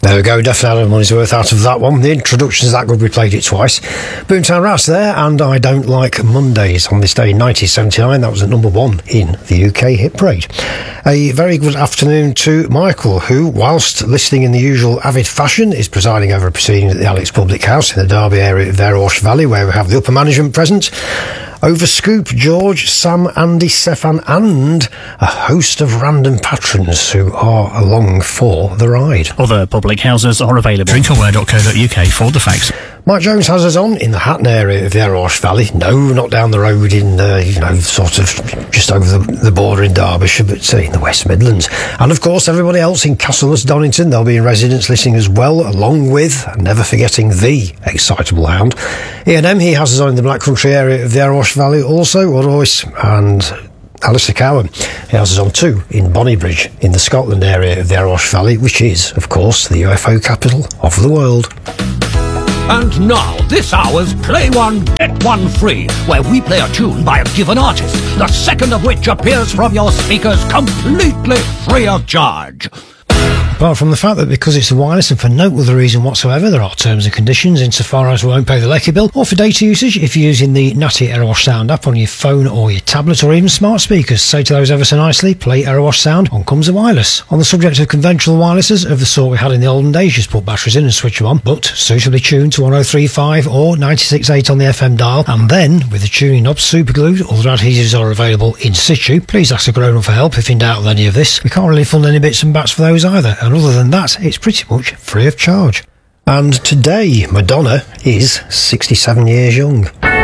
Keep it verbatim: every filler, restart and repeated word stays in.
There we go, definitely had money's worth out of that one. The introduction's that good, we played it twice. Boomtown Rats there, and I Don't Like Mondays on this day in nineteen seventy-nine. That was at number one in the U K Hit Parade. A very good afternoon to Michael, who, whilst listening in the usual avid fashion, is presiding over a proceeding at the Alex Public House in the Derby area of Verwash Valley, where we have the upper management present. Over Scoop, George, Sam, Andy, Stefan, and a host of random patrons who are along for the ride. Other public houses are available. drinkaware dot co dot uk for the facts. Mike Jones has us on in the Hatton area of the Verwash Valley. No, not down the road in, uh, you know, sort of just over the, the border in Derbyshire, but uh, in the West Midlands. And of course, everybody else in Castlemas, Donington, they'll be in residence listening as well, along with, never forgetting, the excitable hound. Ian M, he has us on in the Black Country area of the Verwash Valley also, Royce, and Alistair Cowan. He has us on too in Bonnybridge in the Scotland area of the Verwash Valley, which is, of course, the U F O capital of the world. And now, this hour's Play One, Get One Free, where we play a tune by a given artist, the second of which appears from your speakers completely free of charge. Apart from the fact that because it's a wireless and for no other reason whatsoever, there are terms and conditions insofar as we won't pay the lecky bill, or for data usage if you're using the Natty Erewash Sound app on your phone or your tablet or even smart speakers. Say to those ever so nicely, play Erewash Sound, on comes a wireless. On the subject of conventional wirelesses of the sort we had in the olden days, just put batteries in and switch them on, but suitably tuned to one oh three point five or ninety-six point eight on the F M dial, and then with the tuning knobs super glued, other adhesives are available in situ. Please ask a grown-up for help if in doubt with any of this. We can't really fund any bits and bats for those either, and other than that, it's pretty much free of charge. And today, Madonna is sixty-seven years young.